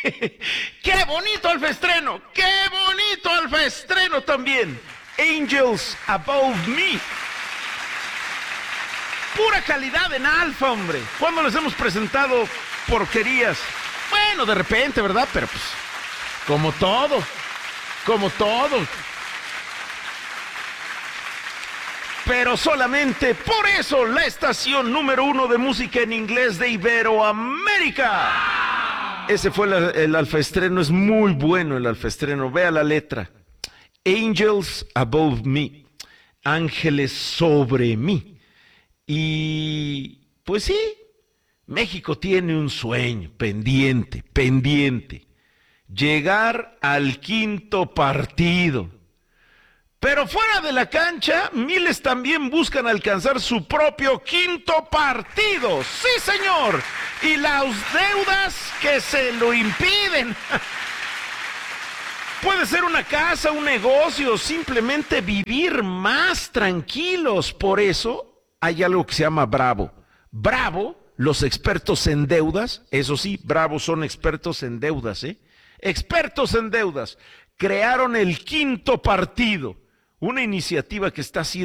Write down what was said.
¡Qué bonito alfaestreno! ¡Qué bonito alfaestreno también! Angels Above Me. Pura calidad en alfa, hombre. ¿Cuándo les hemos presentado porquerías? Bueno, de repente, ¿verdad? Pero pues, como todo. Pero solamente por eso la estación número 1 de música en inglés de Iberoamérica. Ese fue el alfaestreno, es muy bueno el alfaestreno, vea la letra. Angels Above Me, ángeles sobre mí. Y pues sí, México tiene un sueño pendiente, llegar al quinto partido. Pero fuera de la cancha, miles también buscan alcanzar su propio quinto partido. ¡Sí, señor! Y las deudas que se lo impiden. Puede ser una casa, un negocio, simplemente vivir más tranquilos. Por eso hay algo que se llama Bravo. Bravo, los expertos en deudas, eso sí, Bravo son expertos en deudas, expertos en deudas, crearon el quinto partido, una iniciativa que está haciendo